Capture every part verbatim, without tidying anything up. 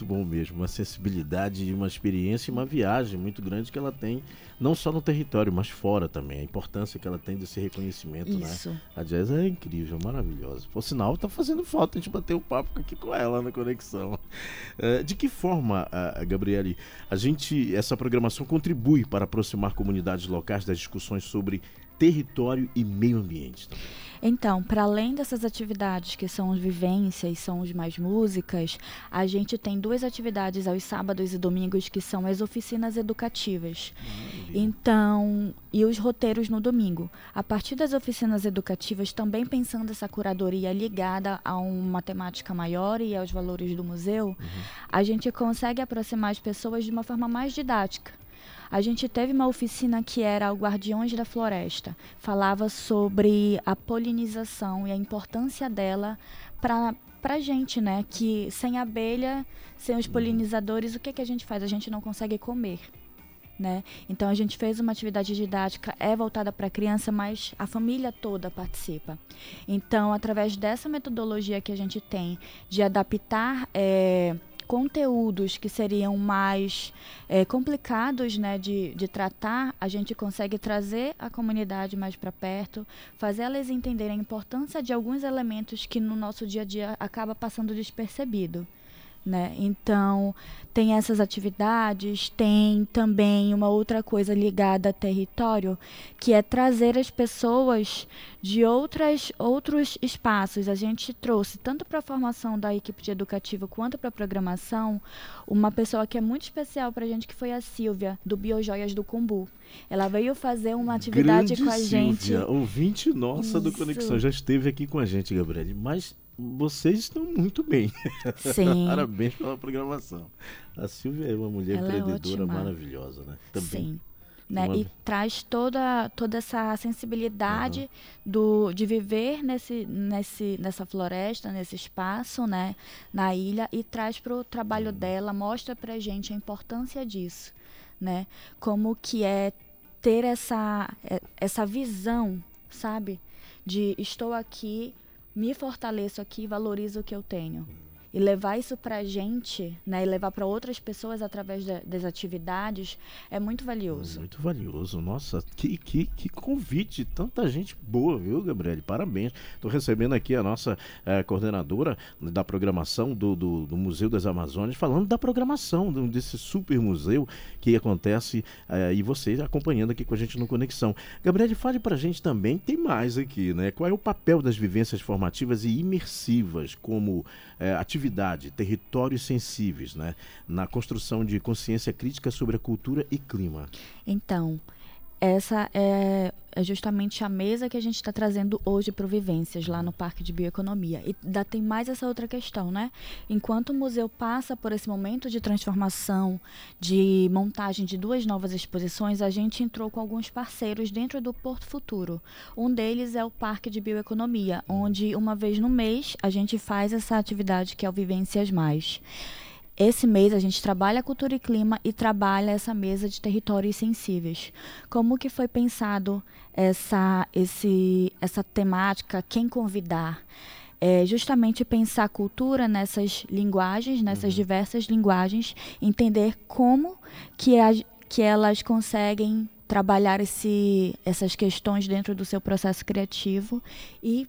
bom mesmo, uma sensibilidade, uma experiência e uma viagem muito grande que ela tem, não só no território, mas fora também, a importância que ela tem desse reconhecimento, Isso. né? A Jazz é incrível, maravilhosa. Por sinal, tá fazendo falta a gente bater o papo aqui com ela na conexão. Uh, de que forma, uh, Gabriele, a gente, essa programação contribui para aproximar comunidades locais das discussões sobre território e meio ambiente também? Então, para além dessas atividades que são as vivências, são as mais músicas, a gente tem duas atividades aos sábados e domingos que são as oficinas educativas. Maravilha. Então, e os roteiros no domingo. A partir das oficinas educativas, também pensando essa curadoria ligada a uma temática maior e aos valores do museu, uhum. a gente consegue aproximar as pessoas de uma forma mais didática. A gente teve uma oficina que era o Guardiões da Floresta. Falava sobre a polinização e a importância dela para a gente, né? Que sem abelha, sem os polinizadores, o que, que a gente faz? A gente não consegue comer, né? Então a gente fez uma atividade didática, é voltada para a criança, mas a família toda participa. Então, através dessa metodologia que a gente tem de adaptar... É, conteúdos que seriam mais é, complicados, né, de, de tratar, a gente consegue trazer a comunidade mais para perto, fazer elas entenderem a importância de alguns elementos que no nosso dia a dia acaba passando despercebido. Né? Então, tem essas atividades, tem também uma outra coisa ligada a território, que é trazer as pessoas de outras, outros espaços. A gente trouxe, tanto para a formação da equipe de educativa quanto para a programação, uma pessoa que é muito especial para a gente, que foi a Silvia, do Biojoias do Cumbu. Ela veio fazer uma atividade Grande com a Silvia, gente. Ouvinte nossa do Isso. Conexão, já esteve aqui com a gente, Gabriele, mas vocês estão muito bem. Sim. Parabéns pela programação. A Silvia é uma mulher Ela empreendedora é maravilhosa, né? Também. Sim. Né? Uma... E traz toda, toda essa sensibilidade uhum. do, de viver nesse, nesse, nessa floresta, nesse espaço, né? Na ilha, e traz para o trabalho uhum. dela, mostra para a gente a importância disso, né? Como que é ter essa, essa visão, sabe? De estou aqui, me fortaleço aqui, valorizo o que eu tenho. E levar isso para a gente, né, e levar para outras pessoas através de, das atividades, é muito valioso. Muito valioso. Nossa, que, que, que convite. Tanta gente boa, viu, Gabriele? Parabéns. Estou recebendo aqui a nossa eh, coordenadora da programação do, do, do Museu das Amazônias, falando da programação do, desse super museu que acontece eh, e vocês acompanhando aqui com a gente no Conexão. Gabriele, fale para a gente também, tem mais aqui, né? Qual é o papel das vivências formativas e imersivas como eh, atividade atividade, territórios sensíveis, né, na construção de consciência crítica sobre a cultura e clima? Então, essa é, é justamente a mesa que a gente está trazendo hoje para o Vivências, lá no Parque de Bioeconomia. E ainda tem mais essa outra questão, né? Enquanto o museu passa por esse momento de transformação, de montagem de duas novas exposições, a gente entrou com alguns parceiros dentro do Porto Futuro. Um deles é o Parque de Bioeconomia, onde uma vez no mês a gente faz essa atividade que é o Vivências Mais. Esse mês a gente trabalha a cultura e clima e trabalha essa mesa de territórios sensíveis. Como que foi pensado essa, esse, essa temática, quem convidar? É justamente pensar a cultura nessas linguagens, nessas uhum. diversas linguagens, entender como que, a, que elas conseguem trabalhar esse, essas questões dentro do seu processo criativo e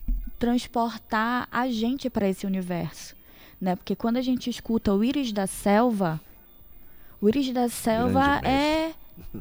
transportar a gente para esse universo. Né? Porque quando a gente escuta o Íris da Selva, o Íris da Selva é...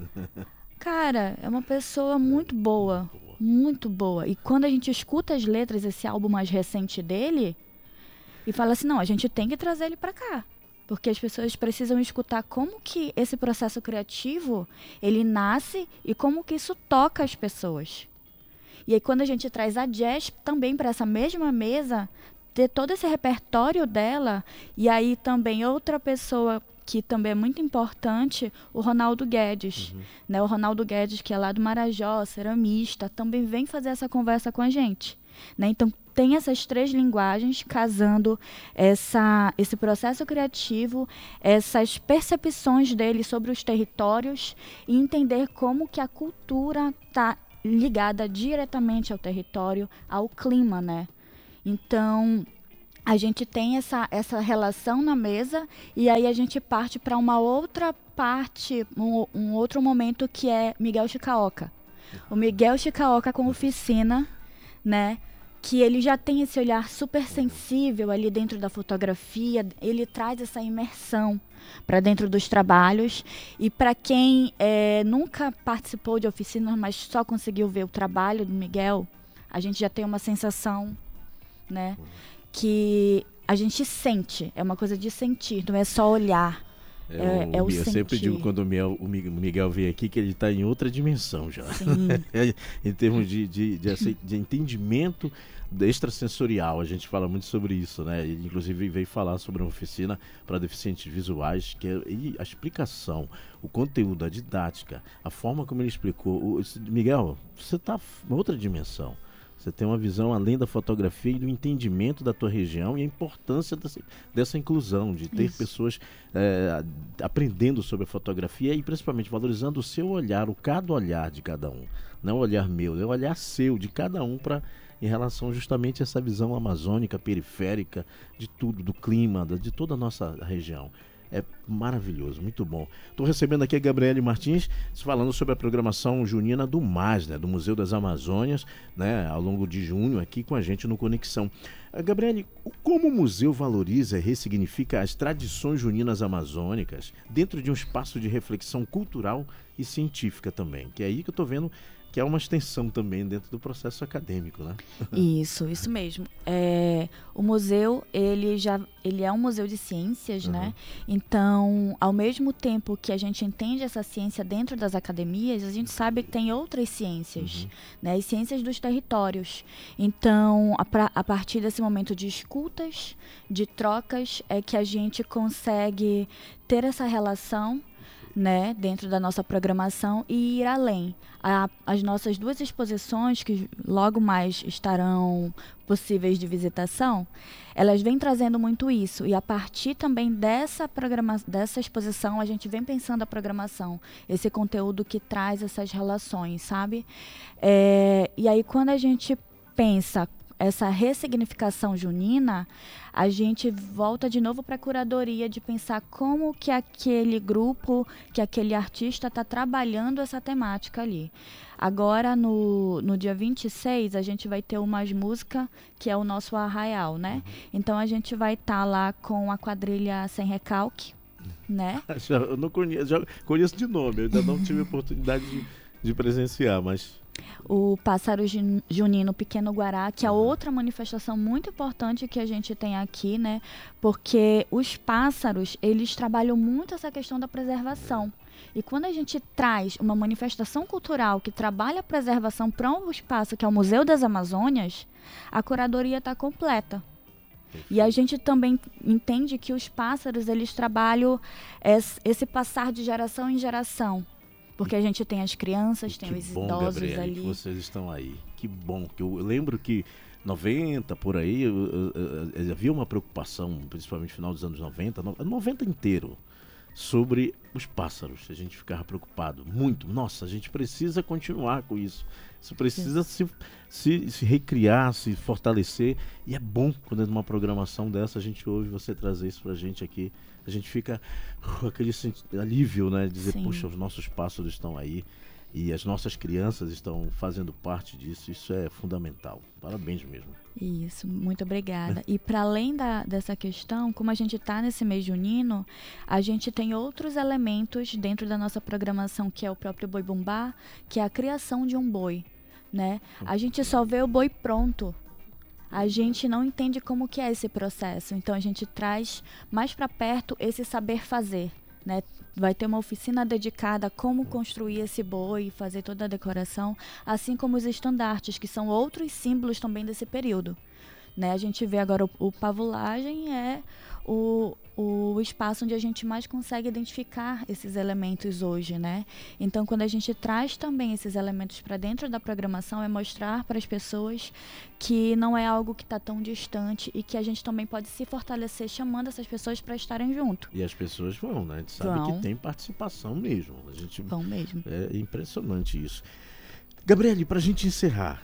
Cara, é uma pessoa muito boa, muito boa. E quando a gente escuta as letras, esse álbum mais recente dele, e fala assim, não, a gente tem que trazer ele para cá. Porque as pessoas precisam escutar como que esse processo criativo, ele nasce e como que isso toca as pessoas. E aí quando a gente traz a Jazz também para essa mesma mesa, ter todo esse repertório dela, e aí também outra pessoa que também é muito importante, o Ronaldo Guedes. Uhum. Né? O Ronaldo Guedes, que é lá do Marajó, ceramista, também vem fazer essa conversa com a gente. Né? Então, tem essas três linguagens casando essa, esse processo criativo, essas percepções dele sobre os territórios e entender como que a cultura está ligada diretamente ao território, ao clima, né? Então, a gente tem essa, essa relação na mesa e aí a gente parte para uma outra parte, um, um outro momento que é Miguel Chicaoca. O Miguel Chicaoca com oficina, né? Que ele já tem esse olhar super sensível ali dentro da fotografia, ele traz essa imersão para dentro dos trabalhos. E para quem é, nunca participou de oficinas, mas só conseguiu ver o trabalho do Miguel, a gente já tem uma sensação, né? Que a gente sente, é uma coisa de sentir, não é só olhar, é, é, é o eu sentir. sempre digo quando o Miguel, o Miguel vem aqui que ele está em outra dimensão já, em termos de, de, de, de entendimento extrasensorial, a gente fala muito sobre isso, né? Ele inclusive veio falar sobre uma oficina para deficientes visuais, que é, e a explicação, o conteúdo, a didática, a forma como ele explicou. O, Miguel, você está em outra dimensão. Você tem uma visão além da fotografia e do entendimento da tua região e a importância dessa, dessa inclusão, de ter Isso. pessoas é, aprendendo sobre a fotografia e principalmente valorizando o seu olhar, o cada olhar de cada um. Não o olhar meu, é o olhar seu, de cada um, para em relação justamente a essa visão amazônica, periférica, de tudo, do clima, de toda a nossa região. É maravilhoso, muito bom. Estou recebendo aqui a Gabriele Martins, falando sobre a programação junina do M A S, né, do Museu das Amazônias, né, ao longo de junho, aqui com a gente no Conexão. Gabriele, como o museu valoriza e ressignifica as tradições juninas amazônicas dentro de um espaço de reflexão cultural e científica também? Que é aí que eu estou vendo que é uma extensão também dentro do processo acadêmico, né? Isso, isso mesmo. É, o museu, ele já ele é um museu de ciências, uhum. né? Então, ao mesmo tempo que a gente entende essa ciência dentro das academias, a gente sabe que tem outras ciências, uhum. né? As ciências dos territórios. Então, a, pra, a partir desse momento de escutas, de trocas, é que a gente consegue ter essa relação, né, dentro da nossa programação e ir além. A, as nossas duas exposições, que logo mais estarão possíveis de visitação, elas vêm trazendo muito isso. E a partir também dessa, programa, dessa exposição, a gente vem pensando a programação, esse conteúdo que traz essas relações, sabe? É, e aí, quando a gente pensa essa ressignificação junina, a gente volta de novo para a curadoria de pensar como que aquele grupo, que aquele artista está trabalhando essa temática ali. Agora, no, no dia vinte e seis, a gente vai ter umas músicas, que é o nosso arraial, né? Uhum. Então, a gente vai estar tá lá com a quadrilha Sem Recalque, né? Já, eu não conheço, já conheço de nome, eu ainda não tive a oportunidade de, de presenciar, mas... O Pássaro Junino Pequeno Guará, que é outra manifestação muito importante que a gente tem aqui, né? Porque os pássaros, eles trabalham muito essa questão da preservação. E quando a gente traz uma manifestação cultural que trabalha a preservação para um espaço que é o Museu das Amazônias, a curadoria está completa. E a gente também entende que os pássaros, eles trabalham esse passar de geração em geração. Porque a gente tem as crianças, tem os bom, idosos Gabriele, ali. Que vocês estão aí. Que bom. Que eu, eu lembro que noventa, por aí, eu, eu, eu, eu, havia uma preocupação, principalmente no final dos anos noventa, noventa inteiro, sobre os pássaros. A gente ficava preocupado muito. Nossa, a gente precisa continuar com isso. Isso precisa se, se, se recriar, se fortalecer. E é bom quando numa programação dessa a gente ouve você trazer isso pra gente aqui. A gente fica com aquele alívio, né? Dizer, Sim. Puxa, os nossos pássaros estão aí e as nossas crianças estão fazendo parte disso. Isso é fundamental. Parabéns mesmo. Isso, muito obrigada. E para além da, dessa questão, como a gente está nesse mês junino, a gente tem outros elementos dentro da nossa programação, que é o próprio boi bumbá, que é a criação de um boi, né? A gente só vê o boi pronto. A gente não entende como que é esse processo. Então, a gente traz mais para perto esse saber fazer, né? Vai ter uma oficina dedicada a como construir esse boi e fazer toda a decoração, assim como os estandartes, que são outros símbolos também desse período. Né? A gente vê agora o, o pavulagem é o, o espaço onde a gente mais consegue identificar esses elementos hoje, né? Então, quando a gente traz também esses elementos para dentro da programação, é mostrar para as pessoas que não é algo que está tão distante e que a gente também pode se fortalecer chamando essas pessoas para estarem junto. E as pessoas vão, né? A gente sabe vão. que tem participação mesmo. A gente, vão mesmo. É impressionante isso. Gabriele, para a gente encerrar,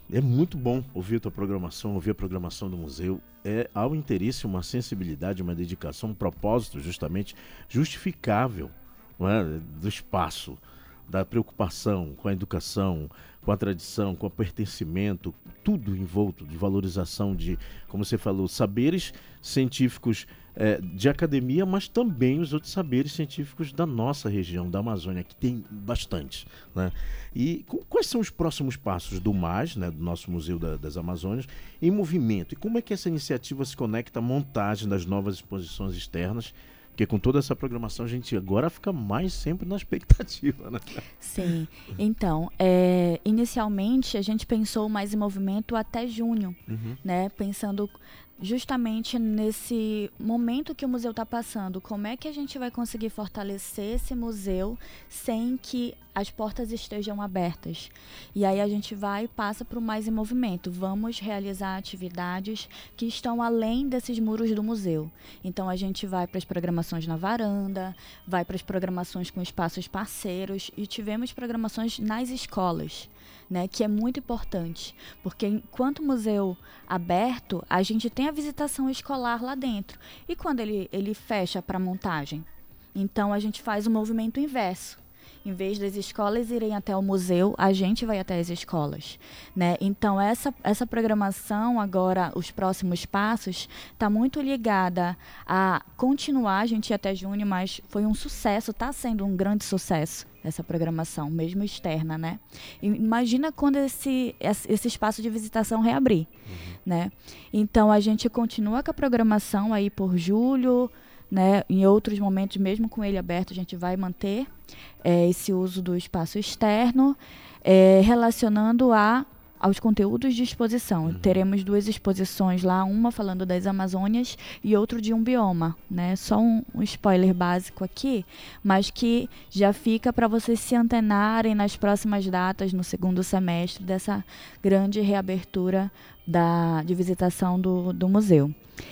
É muito bom ouvir a tua programação, ouvir a programação do museu. É ao interesse, uma sensibilidade, uma dedicação, um propósito justamente justificável, não é? Do espaço, da preocupação com a educação, com a tradição, com o pertencimento, tudo envolto de valorização de, como você falou, saberes científicos é, de academia, mas também os outros saberes científicos da nossa região, da Amazônia, que tem bastante, né? E quais são os próximos passos do M A S, né, do nosso Museu da, das Amazônias, em movimento? E como é que essa iniciativa se conecta à montagem das novas exposições externas? Porque com toda essa programação a gente agora fica mais sempre na expectativa, né? Sim. Então, é, inicialmente a gente pensou mais em movimento até junho, Uhum. né? Pensando justamente nesse momento que o museu está passando. Como é que a gente vai conseguir fortalecer esse museu sem que as portas estejam abertas? E aí a gente vai e passa para o Mais em Movimento. Vamos realizar atividades que estão além desses muros do museu. Então a gente vai para as programações na varanda, vai para as programações com espaços parceiros e tivemos programações nas escolas, né, que é muito importante, porque enquanto museu aberto, a gente tem a visitação escolar lá dentro. E quando ele, ele fecha para montagem? Então a gente faz o movimento inverso. Em vez das escolas irem até o museu, a gente vai até as escolas, né? Então essa, essa programação agora, os próximos passos, está muito ligada a continuar. A gente ia até junho, mas foi um sucesso, está sendo um grande sucesso essa programação, mesmo externa, né? E imagina quando esse, esse espaço de visitação reabrir, uhum. né? Então a gente continua com a programação aí por julho, né? Em outros momentos, mesmo com ele aberto, a gente vai manter é, esse uso do espaço externo, é, relacionando a, aos conteúdos de exposição. Uhum. Teremos duas exposições lá, uma falando das Amazônias e outra de um bioma, né? Só um, um spoiler básico aqui, mas que já fica para vocês se antenarem nas próximas datas, no segundo semestre, dessa grande reabertura da, de visitação do, do museu.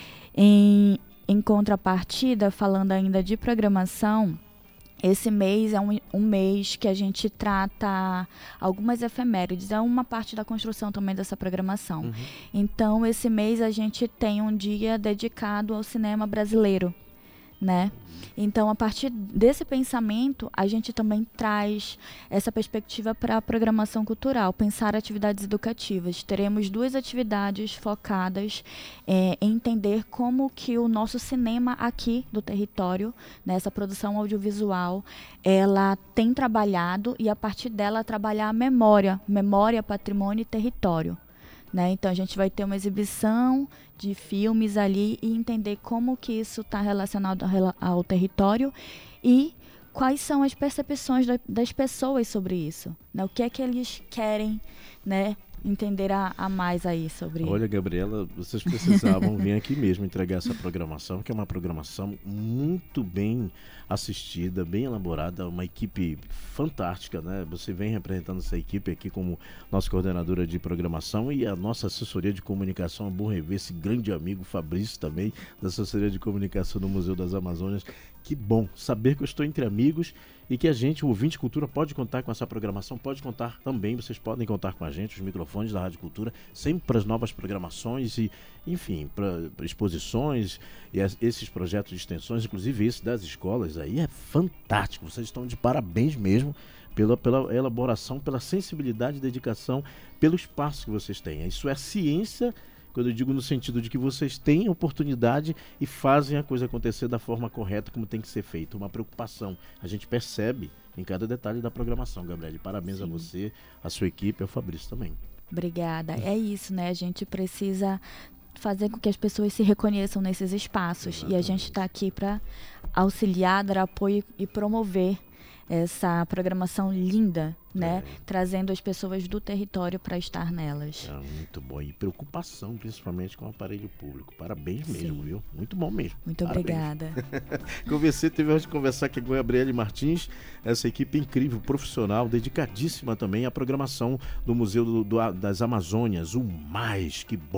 Em Em contrapartida, falando ainda de programação, esse mês é um, um mês que a gente trata algumas efemérides, é uma parte da construção também dessa programação. Uhum. Então, esse mês a gente tem um dia dedicado ao cinema brasileiro, né? Então, a partir desse pensamento, a gente também traz essa perspectiva para a programação cultural, pensar atividades educativas. Teremos duas atividades focadas é, em entender como que o nosso cinema aqui do território, nessa produção audiovisual, ela tem trabalhado e a partir dela trabalhar a memória, memória, patrimônio e território. Né? Então, a gente vai ter uma exibição de filmes ali e entender como que isso está relacionado ao território e quais são as percepções da, das pessoas sobre isso. Né? O que é que eles querem, né, entender a, a mais aí sobre isso. Olha, Gabriela, vocês precisavam vir aqui mesmo entregar essa programação, que é uma programação muito bem assistida, bem elaborada, uma equipe fantástica, né? Você vem representando essa equipe aqui como nossa coordenadora de programação e a nossa assessoria de comunicação, é bom rever esse grande amigo Fabrício também, da assessoria de comunicação do Museu das Amazônias. Que bom saber que eu estou entre amigos e que a gente, o Ouvinte Cultura, pode contar com essa programação, pode contar também, vocês podem contar com a gente, os microfones da Rádio Cultura, sempre para as novas programações e, enfim, para exposições e as, esses projetos de extensões, inclusive esse das escolas aí, é fantástico, vocês estão de parabéns mesmo pela, pela elaboração, pela sensibilidade e dedicação, pelo espaço que vocês têm. Isso é ciência, quando eu digo no sentido de que vocês têm oportunidade e fazem a coisa acontecer da forma correta, como tem que ser feito. Uma preocupação. A gente percebe em cada detalhe da programação, Gabriele. Parabéns. Sim. A você, a sua equipe e ao Fabrício também. Obrigada. É isso, né? A gente precisa fazer com que as pessoas se reconheçam nesses espaços. Exatamente. E a gente está aqui para auxiliar, dar apoio e promover essa programação linda, né? É. Trazendo as pessoas do território para estar nelas. É, muito bom. E preocupação, principalmente com o aparelho público. Parabéns mesmo, Sim. viu? Muito bom mesmo. Muito Parabéns. Obrigada. Conversei, teve a de conversar aqui com a Gabriele Martins, essa equipe incrível, profissional, dedicadíssima também à programação do Museu do, do, das Amazônias, o mais, que bom.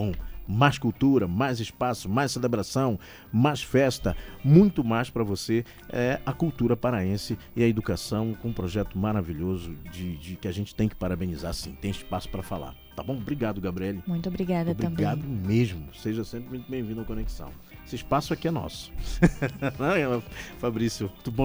mais cultura, mais espaço, mais celebração, mais festa, muito mais para você é a cultura paraense e a educação com um projeto maravilhoso de, de que a gente tem que parabenizar, sim, tem espaço para falar. Tá bom? Obrigado, Gabriele. Muito obrigada Obrigado também. Obrigado mesmo. Seja sempre muito bem-vindo ao Conexão. Esse espaço aqui é nosso. Não é, Fabrício? Muito bom